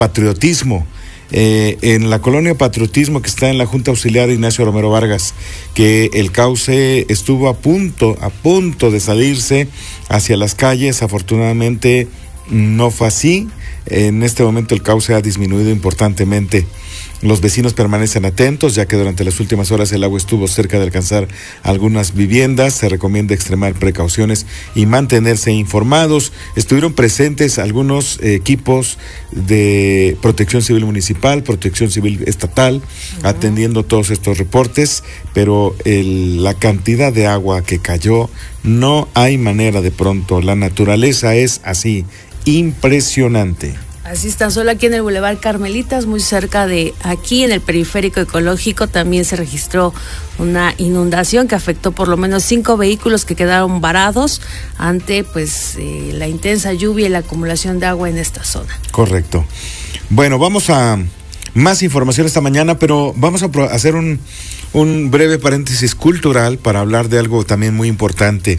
Patriotismo. En la colonia Patriotismo, que está en la Junta Auxiliar Ignacio Romero Vargas, que el cauce estuvo a punto de salirse hacia las calles. Afortunadamente no fue así. En este momento el cauce ha disminuido importantemente. Los vecinos permanecen atentos, ya que durante las últimas horas el agua estuvo cerca de alcanzar algunas viviendas. Se recomienda extremar precauciones y mantenerse informados. Estuvieron presentes algunos equipos de Protección Civil Municipal, Protección Civil Estatal, atendiendo todos estos reportes, pero la cantidad de agua que cayó, no hay manera de pronto. La naturaleza es así, impresionante. Así está, solo aquí en el Boulevard Carmelitas, muy cerca de aquí, en el periférico ecológico, también se registró una inundación que afectó por lo menos 5 vehículos que quedaron varados ante la intensa lluvia y la acumulación de agua en esta zona. Correcto. Bueno, vamos a más información esta mañana, pero vamos a hacer un breve paréntesis cultural para hablar de algo también muy importante.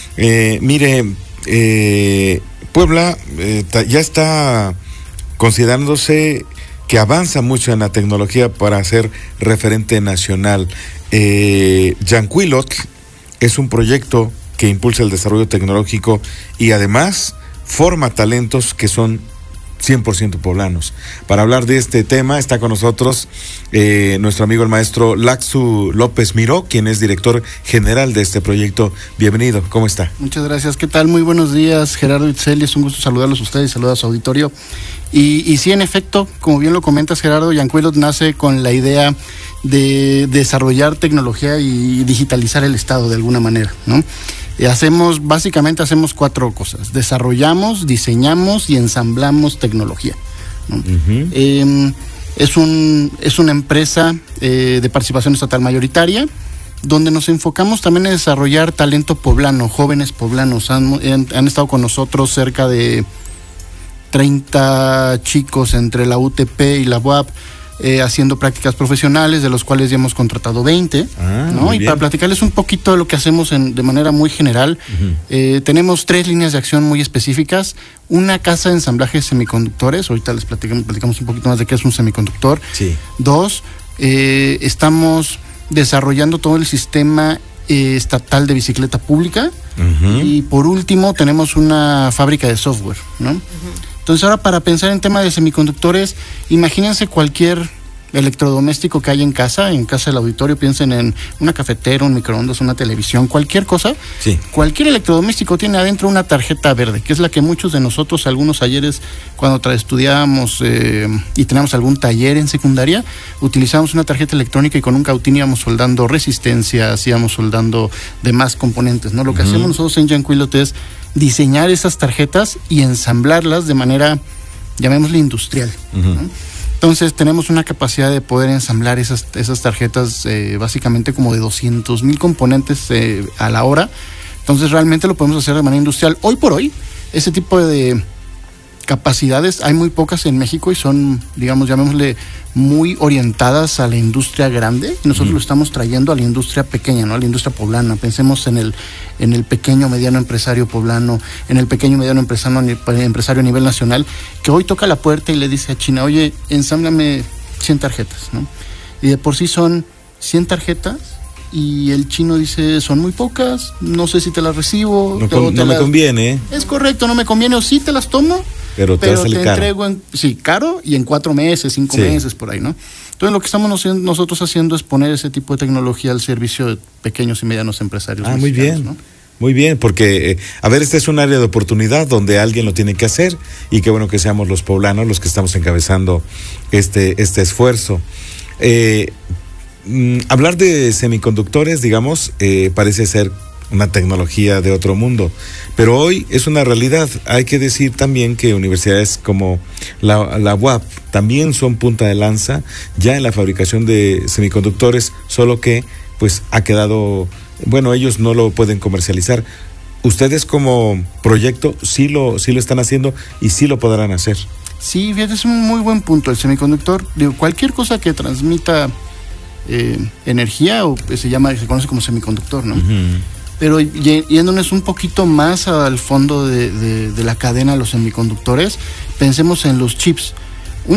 Puebla ya está considerándose que avanza mucho en la tecnología para ser referente nacional. Yancuilotl es un proyecto que impulsa el desarrollo tecnológico y además forma talentos que son 100% poblanos. Para hablar de este tema está con nosotros nuestro amigo el maestro Laxu López Miró, quien es director general de este proyecto. Bienvenido, ¿cómo está? Muchas gracias, ¿qué tal? Muy buenos días, Gerardo Itzel, es un gusto saludarlos a ustedes y saludar a su auditorio. Y sí, en efecto, como bien lo comentas, Gerardo, Yancuilotl nace con la idea de desarrollar tecnología y digitalizar el Estado de alguna manera, ¿no? Básicamente hacemos 4 cosas: desarrollamos, diseñamos y ensamblamos tecnología, ¿no? Es una empresa de participación estatal mayoritaria, donde nos enfocamos también en desarrollar talento poblano, jóvenes poblanos. Han estado con nosotros cerca de 30 chicos entre la UTP y la UAP, haciendo prácticas profesionales, de los cuales ya hemos contratado 20, ¿no? Y para platicarles un poquito de lo que hacemos de manera muy general, tenemos 3 líneas de acción muy específicas. Una casa de ensamblaje de semiconductores, ahorita les platicamos un poquito más de qué es un semiconductor. Sí. 2, estamos desarrollando todo el sistema estatal de bicicleta pública. Y por último tenemos una fábrica de software, ¿no? Entonces ahora, para pensar en tema de semiconductores, imagínense cualquier electrodoméstico que hay en casa del auditorio, piensen en una cafetera, un microondas, una televisión, cualquier cosa. Sí. Cualquier electrodoméstico tiene adentro una tarjeta verde, que es la que muchos de nosotros, algunos ayeres, cuando estudiábamos y teníamos algún taller en secundaria, utilizábamos una tarjeta electrónica y con un cautín íbamos soldando resistencias, íbamos soldando demás componentes, ¿no? Lo que hacemos nosotros en Yancuilotl es diseñar esas tarjetas y ensamblarlas de manera, llamémosle, industrial, ¿no? Entonces tenemos una capacidad de poder ensamblar esas tarjetas básicamente como de 200,000 componentes a la hora. Entonces realmente lo podemos hacer de manera industrial. Hoy por hoy, ese tipo de capacidades hay muy pocas en México y son, digamos, llamémosle, muy orientadas a la industria grande. Nosotros lo estamos trayendo a la industria pequeña, ¿no? A la industria poblana. Pensemos en el pequeño mediano empresario poblano, en el pequeño mediano empresario a nivel nacional, que hoy toca la puerta y le dice a China: oye, ensámblame 100 tarjetas, ¿no? Y de por sí son 100 tarjetas y el chino dice: son muy pocas, no sé si te las recibo. No me conviene. Es correcto, no me conviene, o sí te las tomo, pero te entrego caro y en 4 meses, 5 meses, por ahí, ¿no? Entonces lo que estamos nosotros haciendo es poner ese tipo de tecnología al servicio de pequeños y medianos empresarios. Muy bien, ¿no? Muy bien, porque, este es un área de oportunidad donde alguien lo tiene que hacer, y qué bueno que seamos los poblanos los que estamos encabezando este esfuerzo. Hablar de semiconductores, digamos, parece ser una tecnología de otro mundo, pero hoy es una realidad. Hay que decir también que universidades como la UAP también son punta de lanza ya en la fabricación de semiconductores, solo que pues ha quedado, ellos no lo pueden comercializar. Ustedes como proyecto sí lo están haciendo y sí lo podrán hacer. Sí, fíjate, es un muy buen punto. El semiconductor, cualquier cosa que transmita energía, se conoce como semiconductor, ¿no? Pero yéndonos un poquito más al fondo de la cadena de los semiconductores, pensemos en los chips.